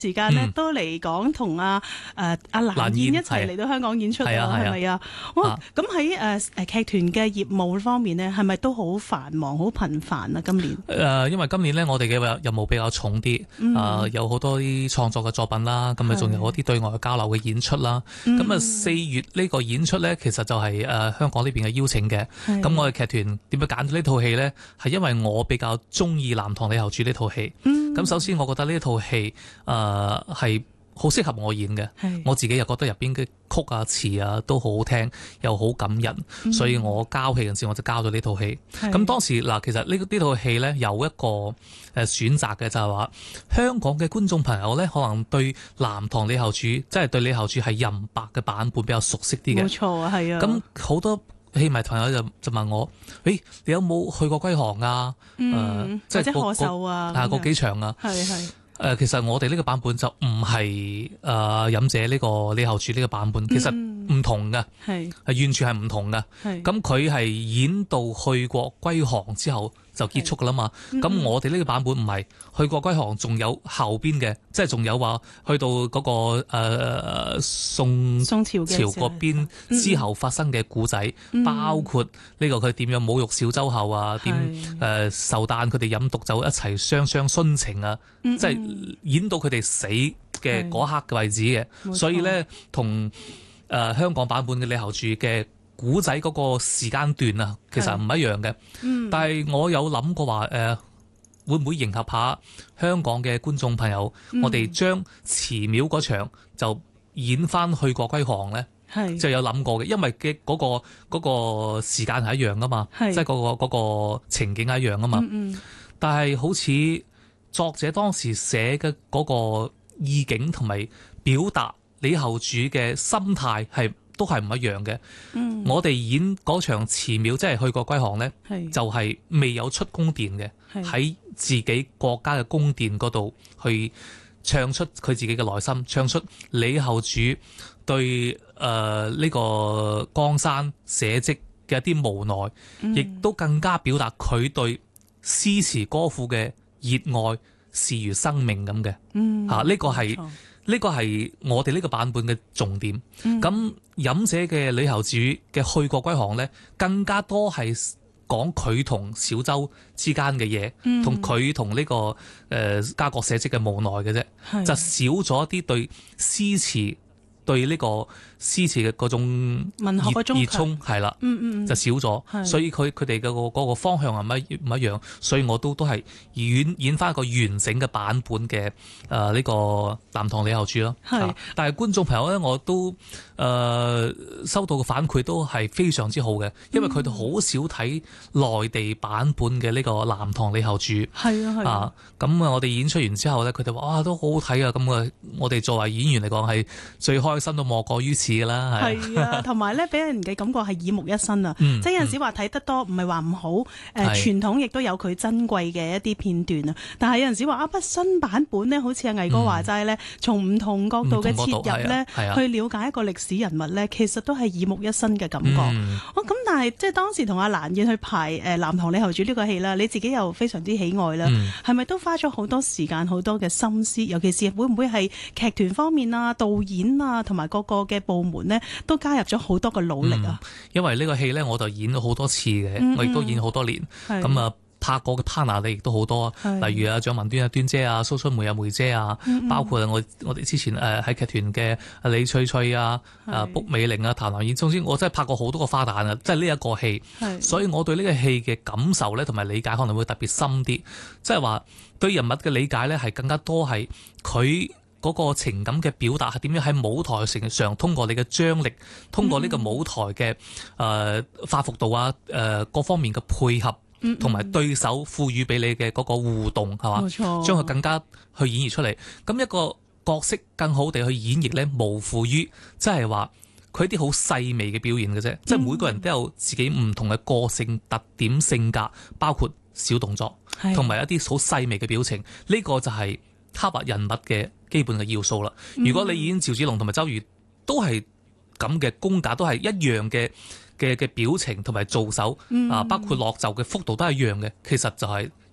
時間咧都嚟講同阿蘭燕一齊嚟到香港演出啊，係咪啊？哇！咁喺劇團嘅業務方面呢，係咪都好繁忙、好頻繁啊？今年因為今年呢，我哋嘅任務比較重啲，有好多啲創作嘅作品啦，咁啊仲有一啲對外嘅交流嘅演出啦。咁啊4月呢個演出呢，其實就係香港呢邊嘅邀請嘅。咁我哋劇團點樣揀咗呢套戲呢？係因為我比較中意《南唐李後主》呢套戲。咁首先我覺得呢套戲係好適合我演嘅，我自己又覺得入邊嘅曲啊詞啊都好好聽，又好感人，所以我交戲嗰陣時我就交咗呢套戲。咁當時嗱，其實呢套戲呢，有一個選擇嘅，就係話香港嘅觀眾朋友呢，可能對南唐李後主，即係對李後主係任白嘅版本比較熟悉啲嘅。 冇錯啊，係啊。咁好多戲迷朋友就問我，你有冇去過歸航啊？即係賀壽啊， 嗰幾場啊？ 係。 其實我哋呢個版本就唔係飲者呢個李後主呢個版本，其實唔同嘅，係完全係唔同嘅。咁佢係演到去過歸航之後就結束噶啦嘛。咁我哋呢個版本唔係去過歸航，仲有後邊嘅，即係仲有話去到嗰個宋朝嗰邊之後發生嘅故仔，包括呢個佢點樣侮辱小周后啊，點壽誕佢哋飲毒酒一齊雙雙殉情啊，即係演到佢哋死嘅嗰刻嘅位置嘅。所以咧同香港版本嘅李後主嘅古仔嗰個時間段啊，其實唔一樣嘅。但係我有諗過話會唔會迎合下香港嘅觀眾朋友，我哋將祠廟嗰場就演翻去過歸航呢？就有諗過嘅，因為嘅嗰個時間係一樣噶嘛，即係嗰個情景係一樣噶嘛。但係好似作者當時寫嘅嗰個意境同埋表達李後主嘅心態都係唔一樣嘅。我哋演嗰場祠廟，即係去過歸航呢，就係未有出宮殿嘅，喺自己國家嘅宮殿嗰度去唱出佢自己嘅內心，唱出李後主對呢個江山社稷嘅一啲無奈，亦都更加表達佢對詩詞歌賦嘅熱愛，視如生命咁嘅。呢個係我哋呢個版本嘅重點。咁飲者嘅李後主嘅去過歸航呢，更加多係講佢同小周之間嘅嘢，同佢同呢個家國社稷嘅無奈嘅啫，就少咗一啲對詩詞對呢個詩詞嘅嗰種文學嗰種熱衷係啦，就少咗，所以佢哋嘅嗰個方向係唔一樣，所以我都係演翻一個完整嘅版本嘅呢個南唐李後主咯。但係觀眾朋友咧，我都收到嘅反饋都係非常之好嘅，因為佢哋好少睇內地版本嘅呢個南唐李後主。咁我哋演出完之後咧，佢哋話哇都好好睇啊！咁我哋作為演員嚟講係最開心都莫過於此㗎啦。 係啊，同埋咧俾人嘅感覺係耳目一新啊！即係有陣時話睇得多，唔係話唔好。傳統亦都有佢珍貴嘅一啲片段啊。但係有陣時話新版本咧，好似阿毅哥話齋咧，從唔同角度嘅切入咧，去了解一個歷史人物咧，其實都係耳目一新嘅感覺。咁但係即係當時同阿蘭燕去排南唐李後主呢個戲啦，你自己又非常之喜愛啦，係咪都花咗好多時間、好多嘅心思？尤其是會唔會係劇團方面啊、導演啊同埋各個嘅部門呢，都加入咗好多嘅努力啊！ 因為呢個戲呢，我就演咗好多次嘅，我亦都演好多年。咁啊，拍過嘅 partner 亦都好多，例如啊蔣文端啊端姐啊、蘇春梅啊梅姐啊，包括我哋之前喺劇團嘅李翠翠啊、卜美玲啊、譚蘭燕，總之我真係拍過好多個花旦啊！即係呢一個戲，所以我對呢個戲嘅感受呢，同埋理解可能會特別深啲。即係話對人物嘅理解呢，係更加多係佢嗰個情感嘅表達係點樣喺舞台上通過你嘅張力，通過呢個舞台嘅發福度啊，各方面嘅配合，同埋對手賦予俾你嘅嗰個互動係嘛？冇錯，將佢更加去演繹出嚟。咁一個角色更好地去演繹呢，無負於即係話佢啲好細微嘅表現嘅啫。即係每個人都有自己唔同嘅個性特點、性格，包括小動作同埋一啲好細微嘅表情。呢個就係刻畫人物嘅基本嘅要素啦。如果你演趙子龍同埋周瑜都係咁嘅功架，都係一樣嘅表情同埋做手包括落袖嘅幅度都係一樣嘅，其實就係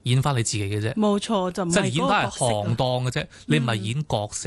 演翻你自己嘅啫。 冇錯，就唔係即係演翻係嗰個角色行當嘅啫，你唔係演角色。